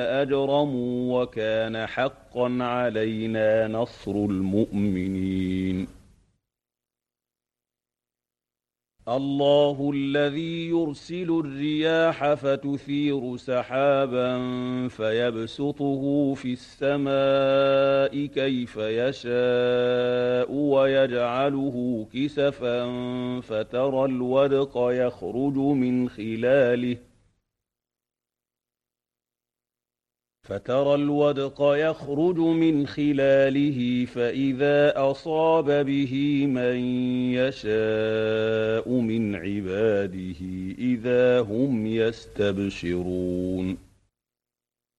أجرموا وكان حقا علينا نصر المؤمنين الله الذي يرسل الرياح فتثير سحابا فيبسطه في السماء كيف يشاء ويجعله كسفا فترى الودق يخرج من خلاله فإذا أصاب به من يشاء من عباده إذا هم يستبشرون